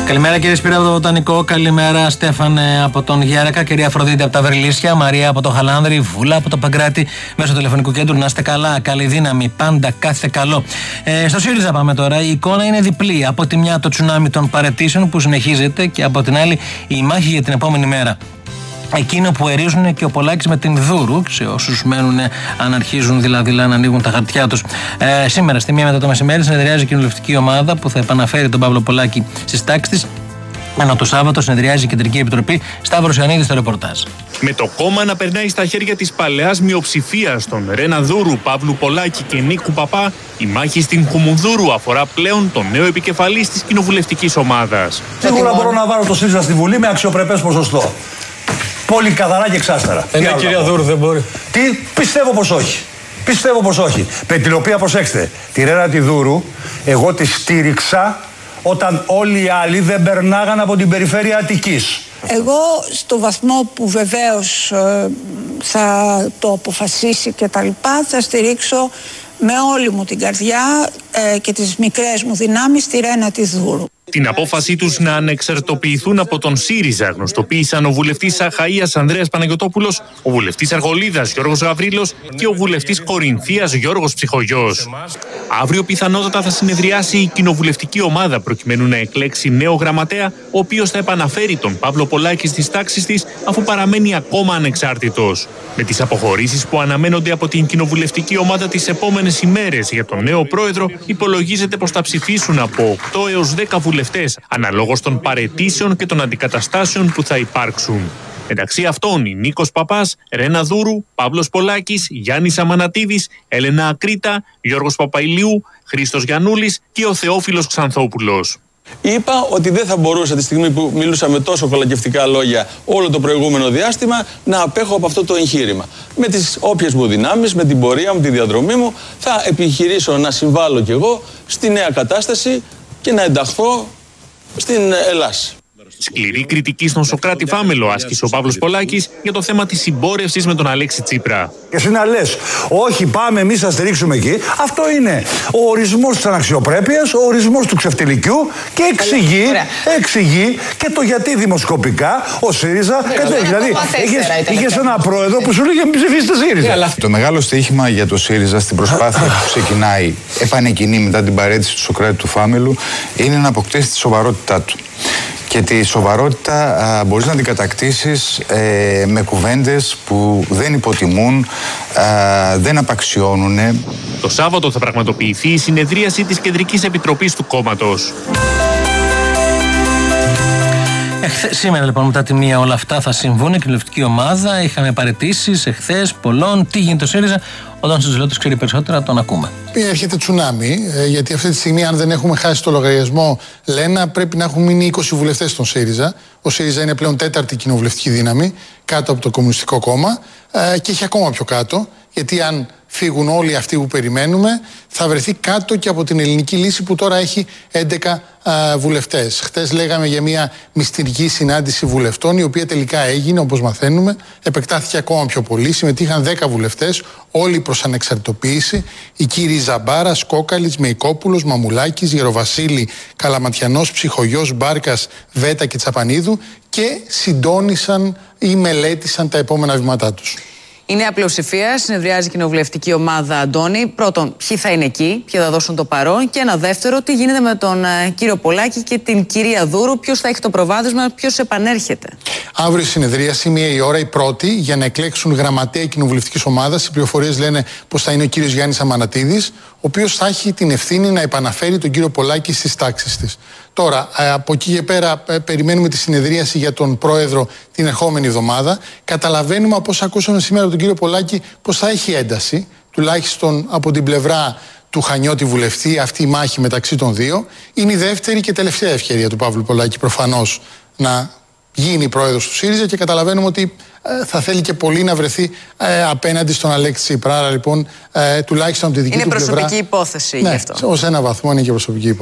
Καλημέρα κύριε Σπύρα από το Βοτανικό, καλημέρα Στέφανε από τον Γιάρεκα, κυρία Αφροδίτη από τα Βερλίσια, Μαρία από το Χαλάνδρη, Βούλα από το Παγκράτη, μέσω τηλεφωνικού κέντρου. Να είστε καλά, καλή δύναμη, πάντα κάθε καλό. Στο ΣΥΡΙΖΑ πάμε τώρα. Η εικόνα είναι διπλή. Από τη μια το τσουνάμι των παραιτήσεων που συνεχίζεται και από την άλλη η μάχη για την επόμενη μέρα. Εκείνο που ερίζουν και ο Πολάκης με την Δούρου, σε όσους μένουν, αν αρχίζουν δηλαδή να ανοίγουν τα χαρτιά τους. Σήμερα, στη 1 μετά το μεσημέρι, συνεδριάζει η κοινοβουλευτική ομάδα που θα επαναφέρει τον Παύλο Πολάκη στις τάξεις της. Ενώ το Σάββατο συνεδριάζει η Κεντρική Επιτροπή. Σταύρος Ιωαννίδης στο ρεπορτάζ. Με το κόμμα να περνάει στα χέρια της παλαιάς μειοψηφίας των Ρένα Δούρου, Παύλου Πολάκη και Νίκου Παπά, η μάχη στην Κουμουνδούρου αφορά πλέον τον νέο επικεφαλής της κοινοβουλευτικής ομάδας. Σίγουρα μπορώ να βάλω το ΣΥΡΙΖΑ στη Βουλή με αξιοπρεπές ποσοστό. Πολύ καθαρά και εξάστερα. Ναι, κυρία Δούρου, δεν μπορεί. Τι, πιστεύω πως όχι. Πιστεύω πως όχι. Με την οποία, προσέξτε, τη Ρένα τη Δούρου, εγώ τη στήριξα όταν όλοι οι άλλοι δεν περνάγαν από την περιφέρεια Αττικής. Εγώ στο βαθμό που βεβαίως θα το αποφασίσει και τα λοιπά, θα στηρίξω με όλη μου την καρδιά και τις μικρές μου δυνάμεις τη Ρένα τη Δούρου. Την απόφασή τους να ανεξαρτοποιηθούν από τον ΣΥΡΙΖΑ γνωστοποίησαν ο βουλευτής Αχαΐας Ανδρέας Παναγιωτόπουλος, ο βουλευτής Αργολίδας Γιώργος Γαβρίλος και ο βουλευτής Κορινθίας Γιώργος Ψυχογιός. Αύριο πιθανότατα θα συνεδριάσει η κοινοβουλευτική ομάδα προκειμένου να εκλέξει νέο γραμματέα, ο οποίος θα επαναφέρει τον Παύλο Πολάκη στις τάξεις της αφού παραμένει ακόμα ανεξάρτητος. Με τις αποχωρήσεις που αναμένονται από την κοινοβουλευτική ομάδα τις επόμενες ημέρες για τον νέο πρόεδρο, υπολογίζεται πως θα ψηφίσουν από 8 έως 10 βουλευτές, αναλόγως των παραιτήσεων και των αντικαταστάσεων που θα υπάρξουν. Μεταξύ αυτών οι Νίκος Παπάς, Ρένα Δούρου, Παύλος Πολάκης, Γιάννης Αμανατίδης, Έλενα Ακρίτα, Γιώργος Παπαϊλίου, Χρήστος Γιαννούλης και ο Θεόφιλος Ξανθόπουλος. Είπα ότι δεν θα μπορούσα τη στιγμή που μιλούσα με τόσο κολακευτικά λόγια όλο το προηγούμενο διάστημα να απέχω από αυτό το εγχείρημα. Με τις όποιες μου δυνάμεις, με την πορεία μου, τη διαδρομή μου, θα επιχειρήσω να συμβάλλω κι εγώ στη νέα κατάσταση και να ενταχθώ στην Ελλάς. Σκληρή κριτική στον Σωκράτη Φάμελο άσκησε ο Παύλος Πολάκης για το θέμα της συμπόρευσης με τον Αλέξη Τσίπρα. Και εσύ να λες, όχι πάμε εμείς θα στηρίξουμε εκεί, αυτό είναι ο ορισμός της αναξιοπρέπειας, ο ορισμός του ξεφτιλικιού και εξηγεί και το γιατί δημοσκοπικά ο ΣΥΡΙΖΑ κατέβηκε. Δηλαδή, είχες ένα πρόεδρο που σου λέγε μην ψηφίσετε ΣΥΡΙΖΑ. Το μεγάλο στοίχημα για το ΣΥΡΙΖΑ στην προσπάθεια που ξεκινάει επανεκκινεί μετά την παραίτηση του Σωκράτη του Φάμελου είναι να αποκτήσει τη σοβαρότητά του. Και τη σοβαρότητα μπορείς να την κατακτήσεις με κουβέντες που δεν υποτιμούν, δεν απαξιώνουν. Το Σάββατο θα πραγματοποιηθεί η συνεδρίαση της Κεντρικής Επιτροπής του κόμματος. Σήμερα λοιπόν μετά τη μία όλα αυτά θα συμβούν. Η κοινοβουλευτική ομάδα, είχαμε παραιτήσεις εχθές πολλών. Τι γίνεται το ΣΥΡΙΖΑ, όταν στους Ζηλώτης ξέρει περισσότερα, τον ακούμε. Έρχεται τσουνάμι, γιατί αυτή τη στιγμή, αν δεν έχουμε χάσει το λογαριασμό, λένε πρέπει να έχουν μείνει 20 βουλευτές στον ΣΥΡΙΖΑ. Ο ΣΥΡΙΖΑ είναι πλέον τέταρτη κοινοβουλευτική δύναμη κάτω από το Κομμουνιστικό Κόμμα και έχει ακόμα πιο κάτω, γιατί αν φύγουν όλοι αυτοί που περιμένουμε, θα βρεθεί κάτω και από την ελληνική λύση που τώρα έχει 11 βουλευτές. Χτες λέγαμε για μια μυστηρική συνάντηση βουλευτών, η οποία τελικά έγινε, όπως μαθαίνουμε, επεκτάθηκε ακόμα πιο πολύ. Συμμετείχαν 10 βουλευτές, όλοι προς ανεξαρτητοποίηση. Οι κύριοι Ζαμπάρας, Κόκαλης, Μεϊκόπουλος, Μαμουλάκης, Γεροβασίλη, Καλαματιανός, Ψυχογιός, Μπάρκας, Βέτα και Τσαπανίδου και συντόνισαν ή μελέτησαν τα επόμενα βήματά τους. Η νέα πλειοψηφία συνεδριάζει η κοινοβουλευτική ομάδα, Αντώνη. Πρώτον, ποιοι θα είναι εκεί, ποιοι θα δώσουν το παρόν. Και ένα δεύτερο, τι γίνεται με τον κύριο Πολάκη και την κυρία Δούρου, ποιος θα έχει το προβάδισμα, ποιος επανέρχεται. Αύριο συνεδρίαση, 1 η ώρα, η πρώτη, για να εκλέξουν γραμματέα κοινοβουλευτικής ομάδας. Οι πληροφορίες λένε πως θα είναι ο κύριος Γιάννης Αμανατίδης, ο οποίος θα έχει την ευθύνη να επαναφέρει τον κύριο Πολάκη στις τάξεις της. Τώρα, από εκεί και πέρα, περιμένουμε τη συνεδρίαση για τον πρόεδρο την ερχόμενη εβδομάδα. Καταλαβαίνουμε από όσα ακούσαμε σήμερα από τον κύριο Πολάκη πως θα έχει ένταση, τουλάχιστον από την πλευρά του Χανιώτη βουλευτή, αυτή η μάχη μεταξύ των δύο. Είναι η δεύτερη και τελευταία ευκαιρία του Παύλου Πολάκη προφανώς να γίνει πρόεδρος του ΣΥΡΙΖΑ και καταλαβαίνουμε ότι θα θέλει και πολύ να βρεθεί απέναντι στον Αλέξη Τσίπρα. Άρα λοιπόν, τουλάχιστον από τη δική του πλευρά. Είναι προσωπική υπόθεση γι' αυτό. Ως ένα βαθμό είναι και προσωπική υπόθεση.